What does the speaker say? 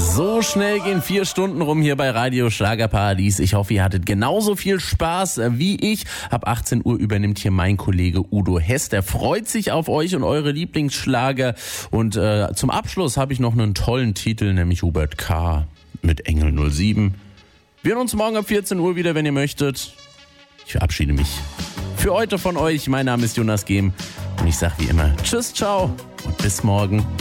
So schnell gehen 4 Stunden rum hier bei Radio Schlagerparadies. Ich hoffe, ihr hattet genauso viel Spaß wie ich. Ab 18 Uhr übernimmt hier mein Kollege Udo Hess. Der freut sich auf euch und eure Lieblingsschlager. Und zum Abschluss habe ich noch einen tollen Titel, nämlich Hubert K. mit Engel 07. Wir hören uns morgen ab 14 Uhr wieder, wenn ihr möchtet. Ich verabschiede mich für heute von euch. Mein Name ist Jonas Gehm und ich sage wie immer Tschüss, ciao und bis morgen.